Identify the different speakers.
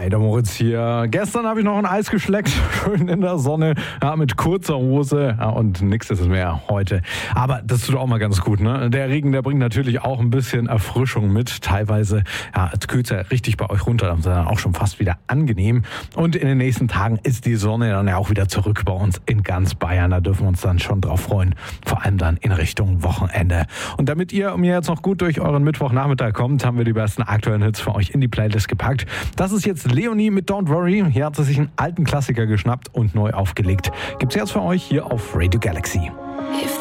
Speaker 1: Hi, der Moritz hier. Gestern habe ich noch ein Eis geschleckt, schön in der Sonne, ja, mit kurzer Hose, ja, und nichts ist es mehr heute. Aber das tut auch mal ganz gut, ne? Der Regen, der bringt natürlich auch ein bisschen Erfrischung mit. Teilweise kühlt es ja richtig bei euch runter, das ist dann auch schon fast wieder angenehm. Und in den nächsten Tagen ist die Sonne dann ja auch wieder zurück bei uns in ganz Bayern. Da dürfen wir uns dann schon drauf freuen, vor allem dann in Richtung Wochenende. Und damit ihr mir jetzt noch gut durch euren Mittwochnachmittag kommt, haben wir die besten aktuellen Hits für euch in die Playlist gepackt. Das ist jetzt Leonie mit Don't Worry. Hier hat sie sich einen alten Klassiker geschnappt und neu aufgelegt. Gibt's jetzt für euch hier auf Radio Galaxy.